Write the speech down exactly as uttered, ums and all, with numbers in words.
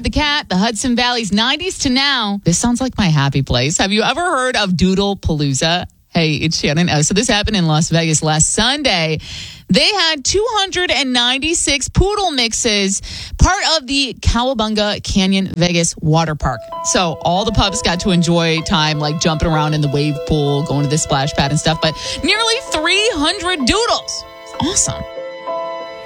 the Cat, the Hudson Valley's nineties to now. This sounds like my happy place. Have you ever heard of Doodle Palooza? Hey, it's Shannon. Uh, so this happened in Las Vegas last Sunday. They had two hundred ninety-six poodle mixes, part of the Cowabunga Canyon Vegas water park. So all the pups got to enjoy time like jumping around in the wave pool, going to the splash pad and stuff, but nearly three hundred doodles. Awesome.